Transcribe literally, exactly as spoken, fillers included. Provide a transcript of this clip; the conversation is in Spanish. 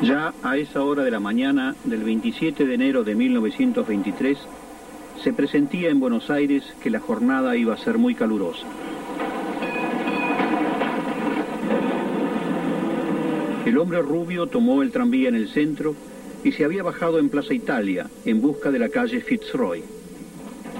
Ya a esa hora de la mañana del veintisiete de enero de mil novecientos veintitrés, se presentía en Buenos Aires que la jornada iba a ser muy calurosa. El hombre rubio tomó el tranvía en el centro y se había bajado en Plaza Italia, en busca de la calle Fitzroy.